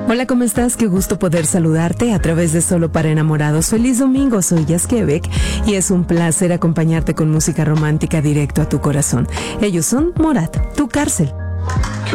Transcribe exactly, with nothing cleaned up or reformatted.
Hola, ¿cómo estás? Qué gusto poder saludarte a través de Solo para Enamorados. Feliz domingo, soy Jazz Quebec y es un placer acompañarte con música romántica directo a tu corazón. Ellos son Morat, Tu Cárcel.